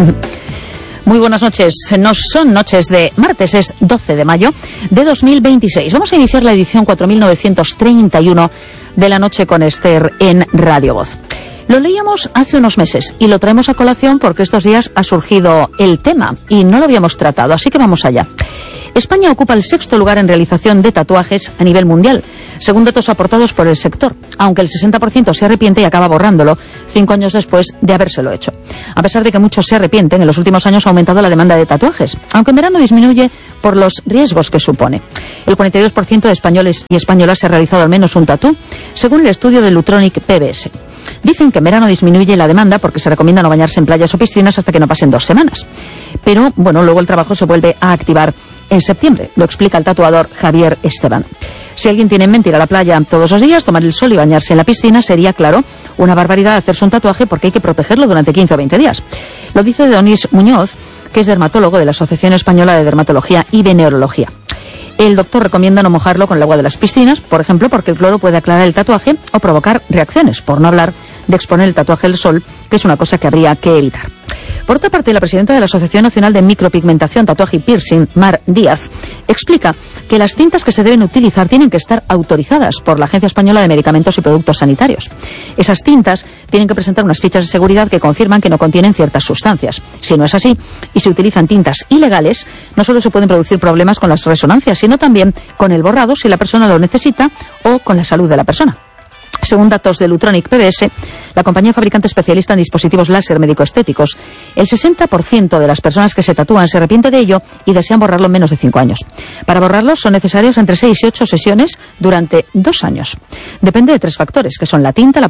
Muy buenas noches. No son noches de martes, es 12 de mayo de 2026. Vamos a iniciar la edición 4931 de La Noche con Esther en Radio Voz. Lo leíamos hace unos meses y lo traemos a colación porque estos días ha surgido el tema y no lo habíamos tratado, así que vamos allá. España ocupa el 6º lugar en realización de tatuajes a nivel mundial, según datos aportados por el sector, aunque el 60% se arrepiente y acaba borrándolo 5 años después de habérselo hecho. A pesar de que muchos se arrepienten, en los últimos años ha aumentado la demanda de tatuajes, aunque en verano disminuye por los riesgos que supone. El 42% de españoles y españolas se ha realizado al menos un tatú, según el estudio de Lutronic PBS. Dicen que en verano disminuye la demanda porque se recomienda no bañarse en playas o piscinas hasta que no pasen 2 semanas. Pero, bueno, luego el trabajo se vuelve a activar en septiembre, lo explica el tatuador Javier Esteban. Si alguien tiene en mente ir a la playa todos los días, tomar el sol y bañarse en la piscina, sería, claro, una barbaridad hacerse un tatuaje porque hay que protegerlo durante 15 o 20 días. Lo dice Donis Muñoz, que es dermatólogo de la Asociación Española de Dermatología y Venereología. El doctor recomienda no mojarlo con el agua de las piscinas, por ejemplo, porque el cloro puede aclarar el tatuaje o provocar reacciones, por no hablar de exponer el tatuaje al sol, que es una cosa que habría que evitar. Por otra parte, la presidenta de la Asociación Nacional de Micropigmentación, Tatuaje y Piercing, Mar Díaz, explica que las tintas que se deben utilizar tienen que estar autorizadas por la Agencia Española de Medicamentos y Productos Sanitarios. Esas tintas tienen que presentar unas fichas de seguridad que confirman que no contienen ciertas sustancias. Si no es así, y se utilizan tintas ilegales, no solo se pueden producir problemas con las resonancias, sino también con el borrado si la persona lo necesita o con la salud de la persona. Según datos de Lutronic PBS, la compañía fabricante especialista en dispositivos láser médico-estéticos, el 60% de las personas que se tatúan se arrepiente de ello y desean borrarlo en menos de 5 años. Para borrarlo son necesarias entre 6 y 8 sesiones durante 2 años. Depende de 3 factores, que son la tinta, la